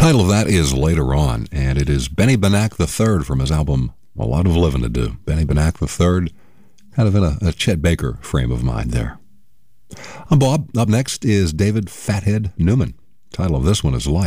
Title of that is Later On, and it is Benny Benack III from his album A Lot of Living to Do. Benny Benack III, kind of in a Chet Baker frame of mind there. I'm Bob. Up next is David Fathead Newman. Title of this one is Life.